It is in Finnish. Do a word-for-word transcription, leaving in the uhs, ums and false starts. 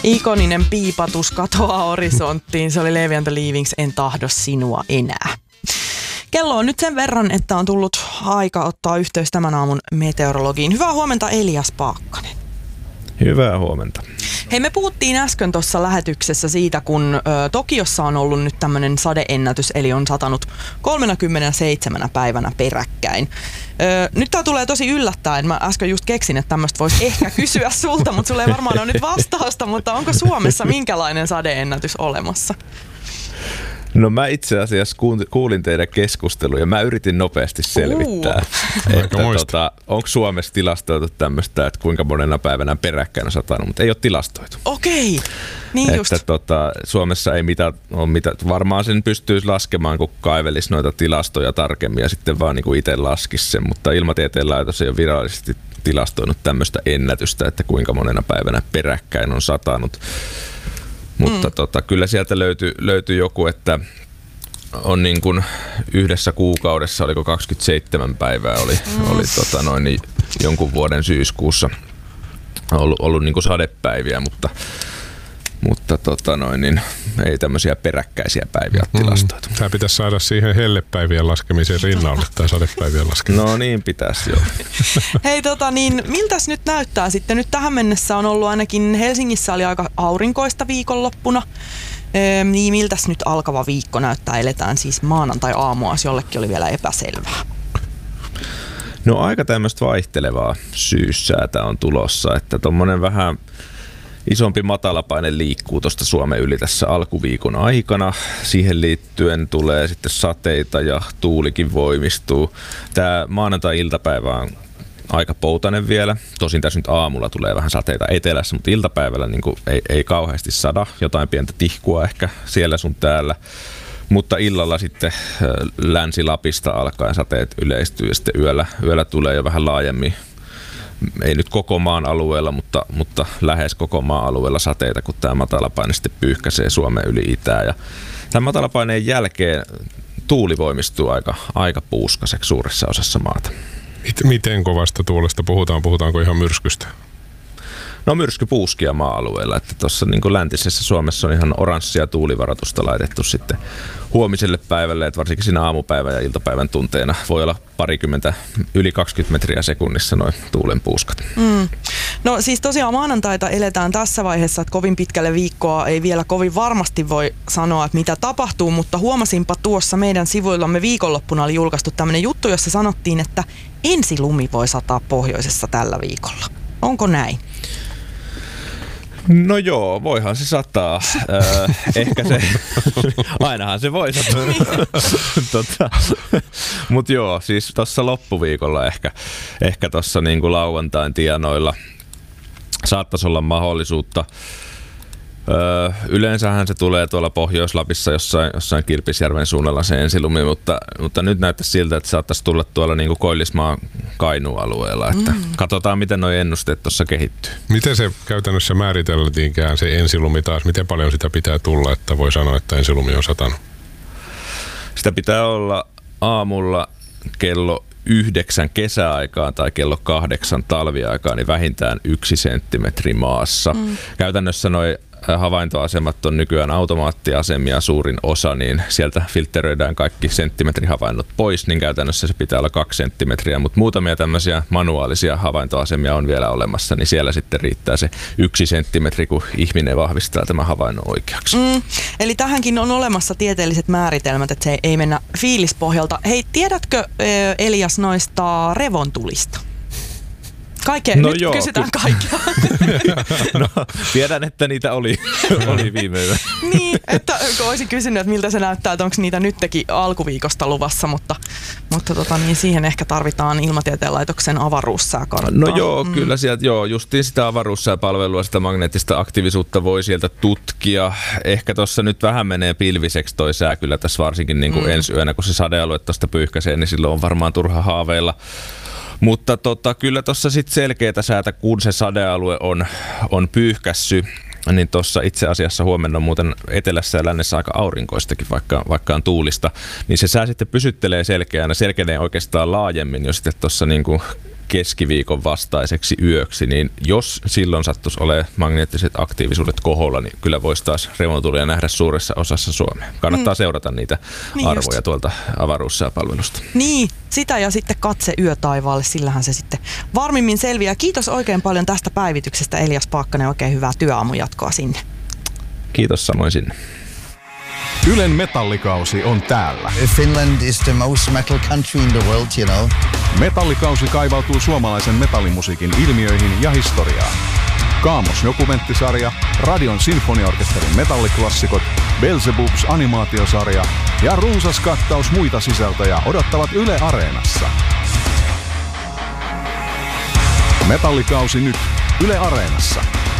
Ikoninen piipatus katoaa horisonttiin. Se oli Levi and the Leavings, En tahdo sinua enää. Kello on nyt sen verran, että on tullut aika ottaa yhteys tämän aamun meteorologiin. Hyvää huomenta, Elias Paakkanen. Hyvää huomenta. Hei, me puhuttiin äsken tuossa lähetyksessä siitä, kun ö, Tokiossa on ollut nyt tämmöinen sadeennätys, eli on satanut kolmekymmentäseitsemän päivänä peräkkäin. Ö, nyt tää tulee tosi yllättäen. Mä äsken just keksin, että tämmöistä voisi ehkä kysyä sulta, mutta sulla ei varmaan ole nyt vastausta, mutta onko Suomessa minkälainen sadeennätys olemassa? No mä itse asiassa kuulin teidän keskustelua ja mä yritin nopeasti selvittää, uh. että tota, onko Suomessa tilastoitu tämmöistä, että kuinka monena päivänä peräkkäin on satanut, mutta ei ole tilastoitu. Okei, niin just. Että tota, Suomessa ei mitään ole mitään, varmaan sen pystyisi laskemaan, kun kaivelisi noita tilastoja tarkemmin ja sitten vaan niin itse laskisi sen, mutta Ilmatieteen laitos ei ole virallisesti tilastoinut tämmöistä ennätystä, että kuinka monena päivänä peräkkäin on satanut. Mutta mm. tota, kyllä sieltä löytyi, löytyi joku, että on niin kuin yhdessä kuukaudessa, oliko kaksikymmentäseitsemän päivää, oli, mm. oli tota noin, niin jonkun vuoden syyskuussa ollut, ollut niin kuin sadepäiviä, mutta, mutta tota noin, niin ei tämmöisiä peräkkäisiä päiviä mm. tilastoitu. Tämä pitäisi saada siihen hellepäivien laskemiseen rinnalle tai sadepäivien laskemiseen. No niin, pitäisi joo. Hei tota niin, miltäs nyt näyttää sitten? Nyt tähän mennessä on ollut ainakin Helsingissä oli aika aurinkoista viikonloppuna. Öö, niin miltäs nyt alkava viikko näyttää? Eletään siis maanantai-aamua, jos jollekin oli vielä epäselvää. No aika tämmöistä vaihtelevaa syyssäätä on tulossa, että tommonen vähän isompi matalapaine liikkuu tuosta Suomen yli tässä alkuviikon aikana. Siihen liittyen tulee sitten sateita ja tuulikin voimistuu. Tämä maanantai-iltapäivä on aika poutainen vielä. Tosin tässä nyt aamulla tulee vähän sateita etelässä, mutta iltapäivällä niin kuin ei, ei kauheasti sada. Jotain pientä tihkua ehkä siellä sun täällä. Mutta illalla sitten Länsi-Lapista alkaen sateet yleistyy ja sitten yöllä, yöllä tulee jo vähän laajemmin. Ei nyt koko maan alueella, mutta, mutta lähes koko maan alueella sateita, kun tämä matalapaine sitten pyyhkäisee Suomen yli itään. Ja tämän matalapaineen jälkeen tuuli voimistuu aika, aika puuskaseksi suuressa osassa maata. Miten kovasta tuulesta puhutaan? Puhutaanko ihan myrskystä? No myrskypuuskia maa-alueella, että tuossa niin läntisessä Suomessa on ihan oranssia tuulivaroitusta laitettu sitten huomiselle päivälle, että varsinkin siinä aamupäivän ja iltapäivän tunteena voi olla parikymmentä, yli kaksikymmentä metriä sekunnissa noin tuulen puuskat. Mm. No siis tosiaan maanantaita eletään tässä vaiheessa, että kovin pitkälle viikkoa ei vielä kovin varmasti voi sanoa, että mitä tapahtuu, mutta huomasinpa tuossa meidän sivuillamme viikonloppuna oli julkaistu tämmöinen juttu, jossa sanottiin, että ensilumi voi sataa pohjoisessa tällä viikolla. Onko näin? No joo, voihan se sataa. Öö, ehkä se, ainahan se voi sataa. tota, Mutta joo, siis tuossa loppuviikolla ehkä, ehkä tuossa niinku lauantain tienoilla saattaisi olla mahdollisuutta. Öö, yleensähän se tulee tuolla Pohjois-Lapissa jossain, jossain Kilpisjärven suunnalla se ensilumi, mutta, mutta nyt näyttäisi siltä, että saattaisi tulla tuolla niinku Koillismaan Kainuu-alueella. Että mm. Katsotaan, miten nuo ennusteet tuossa kehittyy. Miten se käytännössä määriteltiinkään se ensilumi taas? Miten paljon sitä pitää tulla, että voi sanoa, että ensilumi on satanut? Sitä pitää olla aamulla kello yhdeksän kesäaikaan tai kello kahdeksan talviaikaan, niin vähintään yksi senttimetri maassa. Mm. Käytännössä noi havaintoasemat on nykyään automaattiasemia suurin osa, niin sieltä filtteröidään kaikki senttimetrihavainnot pois, niin käytännössä se pitää olla kaksi senttimetriä, mutta muutamia tämmöisiä manuaalisia havaintoasemia on vielä olemassa, niin siellä sitten riittää se yksi senttimetri, kun ihminen vahvistaa tämän havainnon oikeaksi. Mm, eli tähänkin on olemassa tieteelliset määritelmät, että se ei mennä fiilispohjalta. Hei, tiedätkö Elias noista revontulista? Kaikkea. No Nyt joo, kysytään ky- kaikkea. No, tiedän, että niitä oli, oli viime yö. Niin, että olisin kysynyt, että miltä se näyttää, että onko niitä nytkin alkuviikosta luvassa, mutta, mutta tota, niin siihen ehkä tarvitaan Ilmatieteen laitoksen avaruussääkarttaa. No joo, mm. kyllä sieltä, joo, justiin sitä avaruussääpalvelua, sitä magneettista aktiivisuutta voi sieltä tutkia. Ehkä tuossa nyt vähän menee pilviseksi toi sää kyllä tässä varsinkin niin kuin mm. ensi yönä, kun se sadealue tuosta pyyhkäisee, niin silloin on varmaan turha haaveilla. Mutta tota, kyllä tuossa sitten selkeätä säätä, kun se sadealue on, on pyyhkässy, niin tuossa itse asiassa huomenna on muuten etelässä ja lännessä aika aurinkoistakin, vaikka, vaikka on tuulista, niin se sää sitten pysyttelee selkeänä, selkeäneen oikeastaan laajemmin jo sitten tuossa niinku keskiviikon vastaiseksi yöksi, niin jos silloin sattuisi olemaan magneettiset aktiivisuudet koholla, niin kyllä voisi taas remotulia nähdä suuressa osassa Suomea. Kannattaa mm. seurata niitä niin arvoja just tuolta avaruussääpalvelusta. Niin, sitä ja sitten katse yötaivaalle, sillähän se sitten varmimmin selviää. Kiitos oikein paljon tästä päivityksestä, Elias Paakkanen, oikein hyvää työaamun jatkoa sinne. Kiitos samoin sinne. Ylen metallikausi on täällä. Finland is the most metal country in the world, you know. Metallikausi kaivautuu suomalaisen metallimusiikin ilmiöihin ja historiaan. Kaamos-dokumenttisarja, Radion sinfoniaorkesterin metalliklassikot, Beelzebubs animaatiosarja ja runsas kattaus muita sisältöjä odottavat Yle Areenassa. Metallikausi nyt Yle Areenassa.